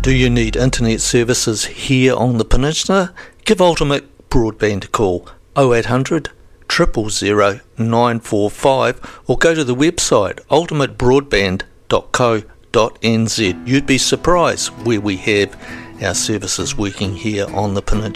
Do you need internet services here on the peninsula? Give Ultimate Broadband a call 0800 000 945 or go to the website ultimatebroadband.co.nz. You'd be surprised where we have our services working here on the peninsula.